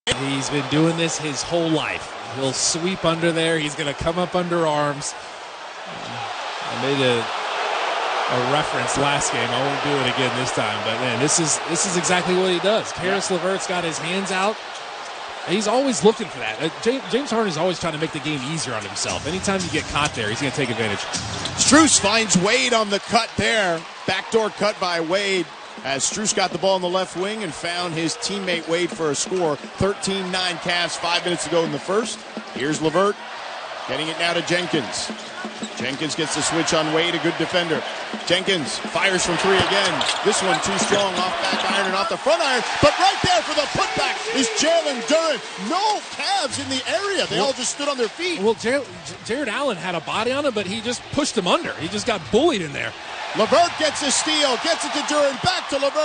He's been doing this his whole life. He'll sweep under there. He's going to come up under arms. I made a reference last game. I won't do it again this time. But, man, this is exactly what he does. Caris LeVert's got his hands out. He's always looking for that. James Harden is always trying to make the game easier on himself. Anytime you get caught there, he's going to take advantage. Strus finds Wade on the cut there. Backdoor cut by Wade as Strus got the ball in the left wing and found his teammate Wade for a score. 13-9 Cavs, 5 minutes to go in the first. Here's LeVert getting it now to Jenkins. Jenkins gets the switch on Wade, a good defender. Jenkins fires from three again. This one too strong, off back iron and off the front iron. But right there for the putback is Jalen Duren. No Cavs in the area. They all just stood on their feet. Well, Jared Allen had a body on him, but he just pushed him under. He just got bullied in there. LeVert gets a steal, gets it to Duren, back to LeVert.